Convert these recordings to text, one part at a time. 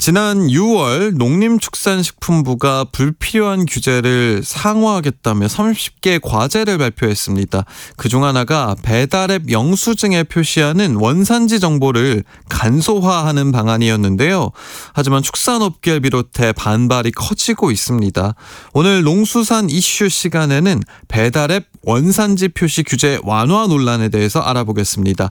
지난 6월 농림축산식품부가 불필요한 규제를 상호하겠다며 30개 과제를 발표했습니다. 그중 하나가 배달앱 영수증에 표시하는 원산지 정보를 간소화하는 방안이었는데요. 하지만 축산업계를 비롯해 반발이 커지고 있습니다. 오늘 농수산 이슈 시간에는 배달앱 원산지 표시 규제 완화 논란에 대해서 알아보겠습니다.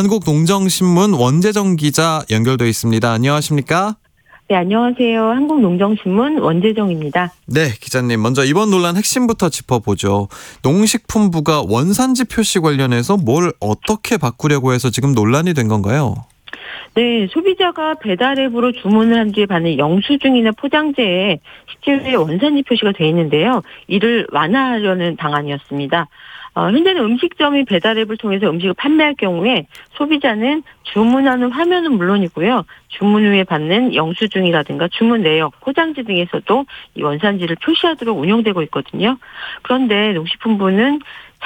한국농정신문 원재정 기자 연결돼 있습니다. 안녕하십니까? 네, 안녕하세요. 한국농정신문 원재정입니다. 네, 기자님. 먼저 이번 논란 핵심부터 짚어보죠. 농식품부가 원산지 표시 관련해서 뭘 어떻게 바꾸려고 해서 지금 논란이 된 건가요? 네, 소비자가 배달앱으로 주문을 한 뒤에 받는 영수증이나 포장재에 식재료의 원산지 표시가 되어 있는데요. 이를 완화하려는 방안이었습니다. 현재는 음식점이 배달앱을 통해서 음식을 판매할 경우에 소비자는 주문하는 화면은 물론이고요. 주문 후에 받는 영수증이라든가 주문 내역, 포장지 등에서도 이 원산지를 표시하도록 운영되고 있거든요. 그런데 농식품부는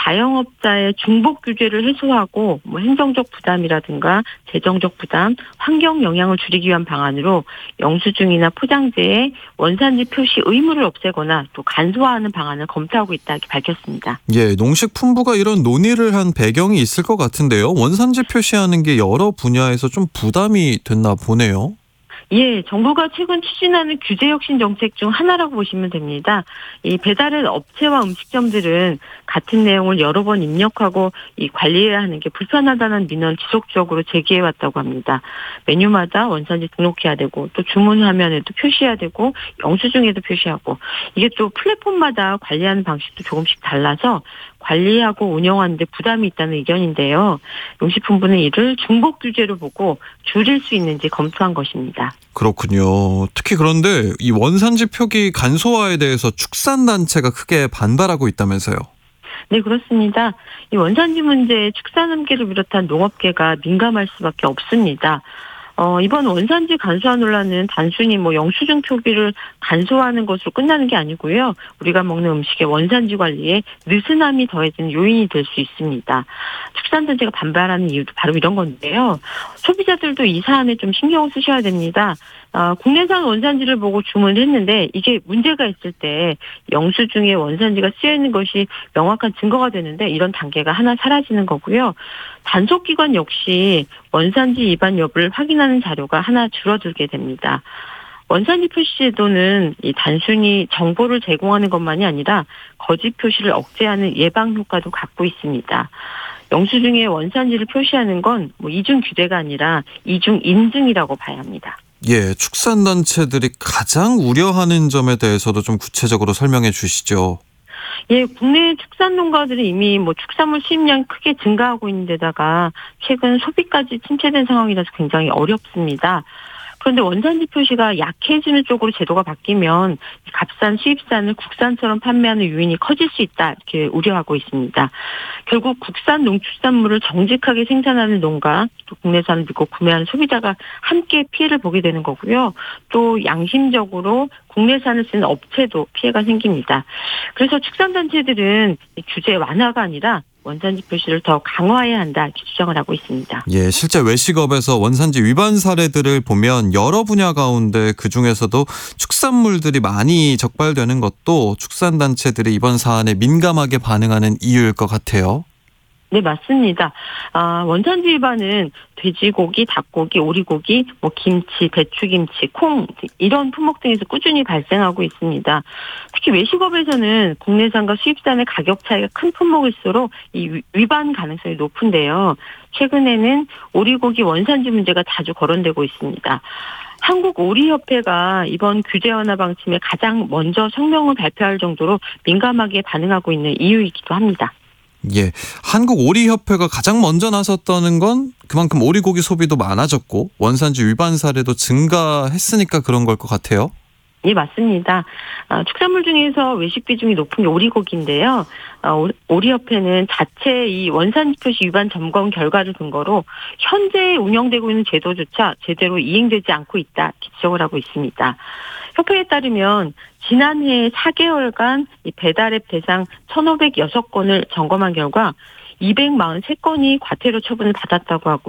자영업자의 중복 규제를 해소하고 행정적 부담이라든가 재정적 부담, 환경 영향을 줄이기 위한 방안으로 영수증이나 포장재에 원산지 표시 의무를 없애거나 또 간소화하는 방안을 검토하고 있다 이렇게 밝혔습니다. 예, 농식품부가 이런 논의를 한 배경이 있을 것 같은데요. 원산지 표시하는 게 여러 분야에서 좀 부담이 됐나 보네요. 예, 정부가 최근 추진하는 규제 혁신 정책 중 하나라고 보시면 됩니다. 이 배달앱 업체와 음식점들은 같은 내용을 여러 번 입력하고 이 관리해야 하는 게 불편하다는 민원 지속적으로 제기해왔다고 합니다. 메뉴마다 원산지 등록해야 되고 또 주문 화면에도 표시해야 되고 영수증에도 표시하고 이게 또 플랫폼마다 관리하는 방식도 조금씩 달라서 관리하고 운영하는데 부담이 있다는 의견인데요. 농식품부는 이를 중복 규제로 보고 줄일 수 있는지 검토한 것입니다. 그렇군요. 특히 그런데 이 원산지 표기 간소화에 대해서 축산단체가 크게 반발하고 있다면서요. 네, 그렇습니다. 이 원산지 문제에 축산업계를 비롯한 농업계가 민감할 수밖에 없습니다. 이번 원산지 간소화 논란은 단순히 영수증 표기를 간소화하는 것으로 끝나는 게 아니고요. 우리가 먹는 음식의 원산지 관리에 느슨함이 더해지는 요인이 될 수 있습니다. 축산단체가 반발하는 이유도 바로 이런 건데요. 소비자들도 이 사안에 좀 신경을 쓰셔야 됩니다. 국내산 원산지를 보고 주문을 했는데 이게 문제가 있을 때 영수증에 원산지가 쓰여 있는 것이 명확한 증거가 되는데 이런 단계가 하나 사라지는 거고요. 단속기관 역시 원산지 위반 여부를 확인하는 자료가 하나 줄어들게 됩니다. 원산지 표시 제도는 단순히 정보를 제공하는 것만이 아니라 거짓 표시를 억제하는 예방 효과도 갖고 있습니다. 영수증에 원산지를 표시하는 건 이중 규제가 아니라 이중 인증이라고 봐야 합니다. 예, 축산단체들이 가장 우려하는 점에 대해서도 좀 구체적으로 설명해 주시죠. 예, 국내 축산 농가들이 이미 축산물 수입량이 크게 증가하고 있는 데다가 최근 소비까지 침체된 상황이라서 굉장히 어렵습니다. 그런데 원산지 표시가 약해지는 쪽으로 제도가 바뀌면 값싼 수입산을 국산처럼 판매하는 요인이 커질 수 있다 이렇게 우려하고 있습니다. 결국 국산 농축산물을 정직하게 생산하는 농가, 또 국내산을 믿고 구매하는 소비자가 함께 피해를 보게 되는 거고요. 또 양심적으로 국내산을 쓰는 업체도 피해가 생깁니다. 그래서 축산단체들은 규제 완화가 아니라 원산지 표시를 더 강화해야 한다 이렇게 주장을 하고 있습니다. 예, 실제 외식업에서 원산지 위반 사례들을 보면 여러 분야 가운데 그중에서도 축산물들이 많이 적발되는 것도 축산단체들이 이번 사안에 민감하게 반응하는 이유일 것 같아요. 네, 맞습니다. 원산지 위반은 돼지고기, 닭고기, 오리고기, 김치, 배추김치, 콩 이런 품목 등에서 꾸준히 발생하고 있습니다. 특히 외식업에서는 국내산과 수입산의 가격 차이가 큰 품목일수록 이 위반 가능성이 높은데요. 최근에는 오리고기 원산지 문제가 자주 거론되고 있습니다. 한국오리협회가 이번 규제 완화 방침에 가장 먼저 성명을 발표할 정도로 민감하게 반응하고 있는 이유이기도 합니다. 예, 한국오리협회가 가장 먼저 나섰다는 건 그만큼 오리고기 소비도 많아졌고 원산지 위반 사례도 증가했으니까 그런 걸 것 같아요. 예, 맞습니다. 축산물 중에서 외식 비중이 높은 게 오리고기인데요. 오리협회는 자체 이 원산지 표시 위반 점검 결과를 근거로 현재 운영되고 있는 제도조차 제대로 이행되지 않고 있다 지적을 하고 있습니다. 협회에 따르면 지난해 4개월간 이 배달앱 대상 1,506건을 점검한 결과 243건이 과태료 처분을 받았다고 하고